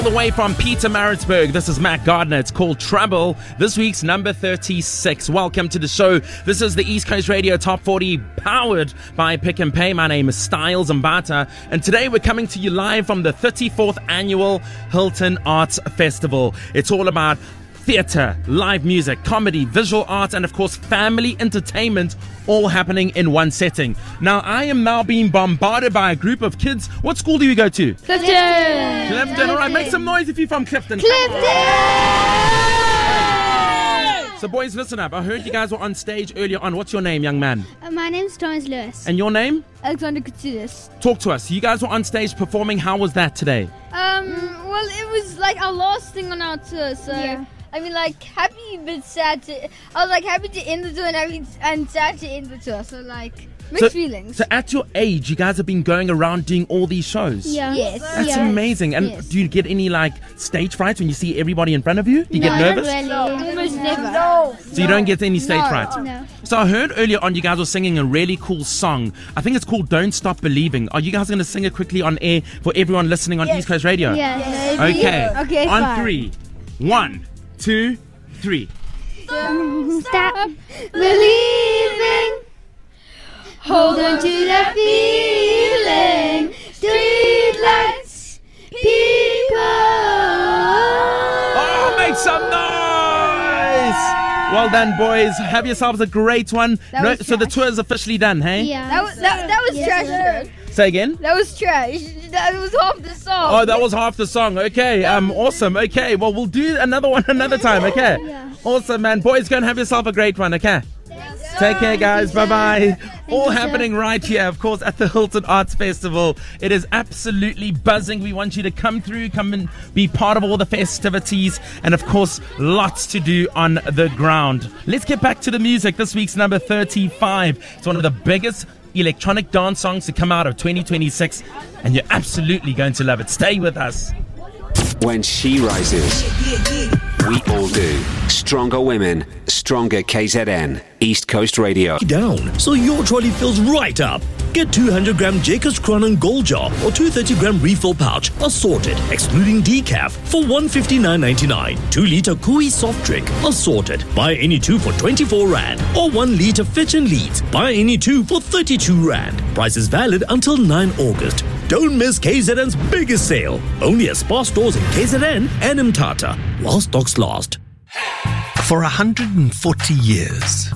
The way from Pietermaritzburg, this is Matt Gardner. It's called Trouble. This week's number 36. Welcome to the show. This is the East Coast Radio Top 40 powered by Pick and Pay. My name is Styles Mbata, and today we're coming to you live from the 34th annual Hilton Arts Festival. It's all about theatre, live music, comedy, visual arts, and of course family entertainment, all happening in one setting. Now, I am now being bombarded by a group of kids. What school do you go to? Clifton! Clifton, all right, make some noise if you're from Clifton. Clifton! So boys, listen up. I heard you guys were on stage earlier on. What's your name, young man? My name's Thomas Lewis. And your name? Alexander Koutsoulis. Talk to us. You guys were on stage performing. How was that today? Well, it was like our last thing on our tour, so Yeah. I mean, like, happy but sad to. I was like happy to end the tour and sad to end the tour, so like mixed feelings. So at your age, you guys have been going around doing all these shows. Yeah. Yes. That's Yeah. amazing. And Yes. do you get any like stage fright when you see everybody in front of you? Do you No, get not nervous? really. Almost never. So you don't get any stage fright? No. So I heard earlier on you guys were singing a really cool song. I think it's called Don't Stop Believing. Are you guys going to sing it quickly on air for everyone listening on East Coast Radio? Yes. Okay. Okay, On fine. 3. 1, 2, 3. Stop believing. Hold on to that feeling. Street lights, people. Oh, make some noise! Well done, boys. Have yourselves a great one. That was So the trash. tour is officially done, hey? Yeah. That was trash. Dude. Say again? That was trash. That was half the song. Oh, that was half the song. Okay, awesome. Okay, well, we'll do another one another time, okay? Yeah. Awesome, man. Boys, go and have yourself a great one, okay? Take care, guys. Bye-bye. All you, sir. happening right here, of course, at the Hilton Arts Festival. It is absolutely buzzing. We want you to come through, come and be part of all the festivities. And, of course, lots to do on the ground. Let's get back to the music. This week's number 35. It's one of the biggest electronic dance songs to come out of 2026. And you're absolutely going to love it. Stay with us. When she rises, we all do. Stronger women, stronger KZN. East Coast Radio. Down, so your trolley fills right up. Get 200-gram Jacob's Crown Gold Jar or 230-gram refill pouch assorted, excluding decaf, for $159.99. 2-liter Kui soft drink assorted. Buy any 2 for 24 Rand. Or 1 liter Fitch and Leeds. Buy any 2 for 32 Rand. Price is valid until 9 August. Don't miss KZN's biggest sale. Only at Spar stores in KZN and Mthatha. While stocks last. For 140 years,